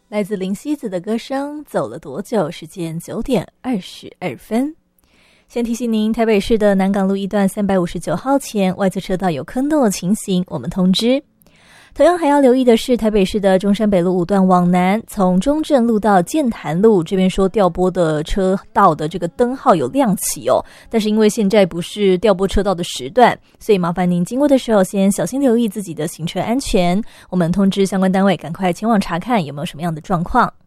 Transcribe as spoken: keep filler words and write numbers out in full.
来自林夕子的歌声，走了多久？时间九点二十二分。先提醒您，台北市的南港路一段三百五十九号前外侧车道有坑洞的情形，我们通知。同样还要留意的是，台北市的中山北路五段往南，从中正路到剑潭路这边说调拨的车道的这个灯号有亮起哦，但是因为现在不是调拨车道的时段，所以麻烦您经过的时候先小心留意自己的行车安全。我们通知相关单位赶快前往查看有没有什么样的状况。